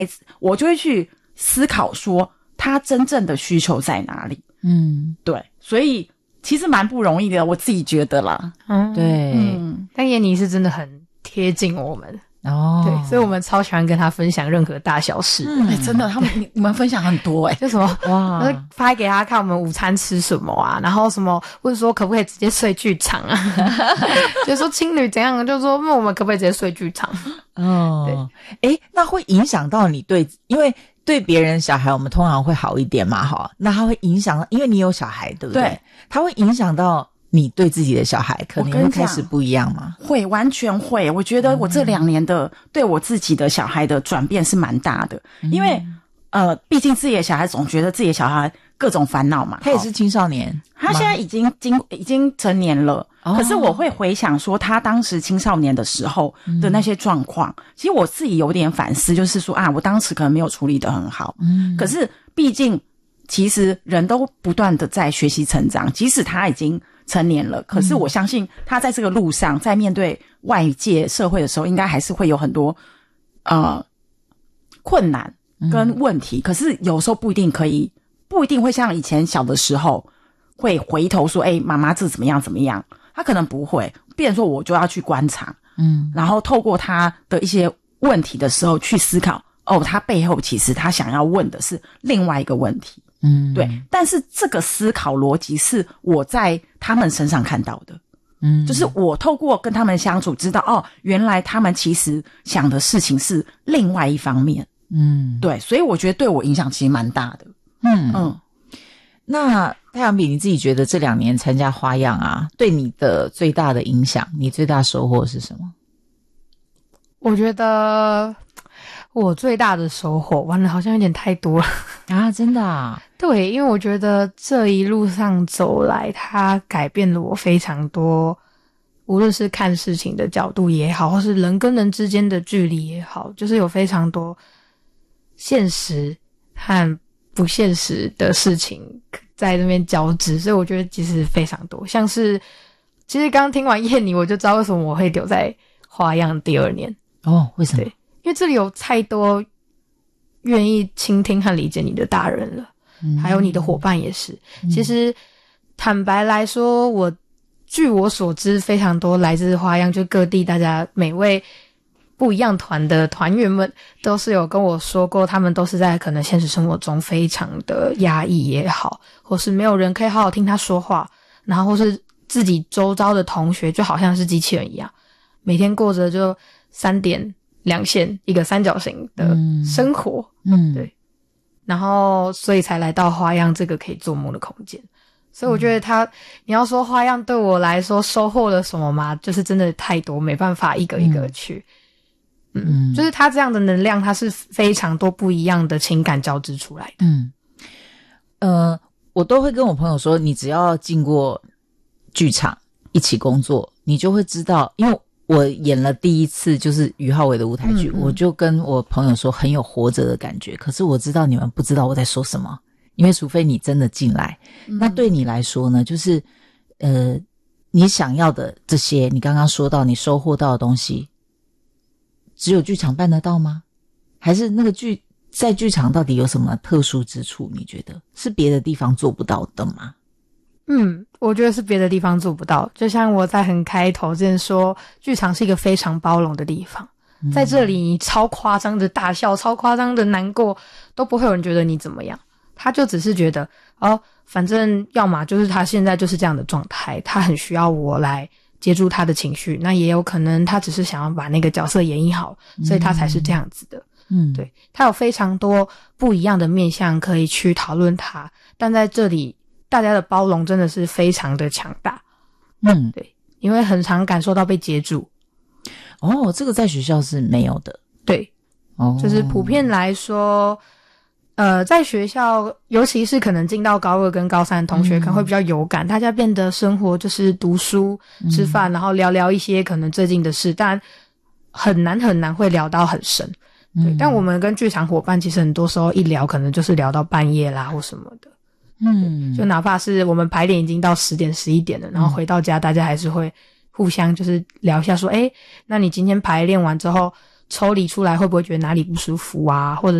我就会去思考说他真正的需求在哪里。对，所以其实蛮不容易的，我自己觉得啦。 对， 但燕妮是真的很贴近我们。 对， 所以我们超喜欢跟他分享任何大小事。 真的，你们分享很多就什么哇， 拍给他看我们午餐吃什么啊，然后什么或者说可不可以直接睡剧场啊，就说青旅怎样，就说那我们可不可以直接睡剧场。 对，那会影响到你因为对别人小孩我们通常会好一点嘛，哈，那他会影响到，因为你有小孩对不对？他会影响到你对自己的小孩可能会开始不一样吗？ 会，完全会。我觉得我这2年的对我自己的小孩的转变是蛮大的，因为毕竟自己的小孩总觉得自己的小孩各种烦恼嘛。 他也是青少年， 他现在已经成年了，可是我会回想说他当时青少年的时候的那些状况，其实我自己有点反思，就是说我当时可能没有处理得很好。可是毕竟其实人都不断的在学习成长，即使他已经成年了，可是我相信他在这个路上，在面对外界社会的时候，应该还是会有很多困难跟问题。可是有时候不一定会像以前小的时候会回头说妈妈这怎么样怎么样，他可能不会，变成说我就要去观察，然后透过他的一些问题的时候去思考，他背后其实他想要问的是另外一个问题。对，但是这个思考逻辑是我在他们身上看到的。就是我透过跟他们相处知道原来他们其实想的事情是另外一方面。对，所以我觉得对我影响其实蛮大的。 那太阳饼你自己觉得这2年参加花样啊，对你的最大的影响，你最大收获是什么？ 我觉得我最大的收获，完了好像有点太多了啊，真的啊？ 对，因为我觉得这一路上走来，它改变了我非常多，无论是看事情的角度也好，或是人跟人之间的距离也好，就是有非常多现实和不现实的事情在那边交织，所以我觉得其实非常多。像是其实刚听完燕妮，我就知道为什么我会留在花样第2年。 为什么？ 对，因为这里有太多愿意倾听和理解你的大人了，还有你的伙伴也是。其实坦白来说，据我所知，非常多来自花样就各地大家每位不一样团的团员们都是有跟我说过，他们都是在可能现实生活中非常的压抑也好，或是没有人可以好好听他说话，然后或是自己周遭的同学就好像是机器人一样，每天过着就3点2线一个三角形的生活。对，然后所以才来到花样这个可以做梦的空间。所以我觉得你要说花样对我来说收获了什么吗？就是真的太多，没办法一个一个去。就是它这样的能量，它是非常多不一样的情感交织出来的。 我都会跟我朋友说，你只要进过剧场一起工作，你就会知道，因为我演了第一次就是于浩伟的舞台剧，我就跟我朋友说很有活着的感觉，可是我知道你们不知道我在说什么，因为除非你真的进来。那对你来说呢，就是你想要的这些，你刚刚说到你收获到的东西，只有剧场办得到吗？还是那个在剧场到底有什么特殊之处？你觉得是别的地方做不到的吗？ 我觉得是别的地方做不到。就像我在很开头之前说，剧场是一个非常包容的地方，在这里你超夸张的大笑，超夸张的难过，都不会有人觉得你怎么样，他就只是觉得反正要么就是他现在就是这样的状态，他很需要我来接住他的情绪，那也有可能他只是想要把那个角色演绎好，所以他才是这样子的。对，他有非常多不一样的面向可以去讨论他，但在这里大家的包容真的是非常的强大。对，因为很常感受到被接住。 这个在学校是没有的。 对，就是普遍来说在学校，尤其是可能进到高2跟高3的同学可能会比较有感，大家变得生活就是读书、吃饭，然后聊一些可能最近的事，但很难会聊到很深。对，但我们跟剧场伙伴其实很多时候一聊可能就是聊到半夜啦或什么的。就哪怕是我们排练已经到10点11点了，然后回到家大家还是会互相就是聊一下说那你今天排练完之后抽离出来会不会觉得哪里不舒服啊，或者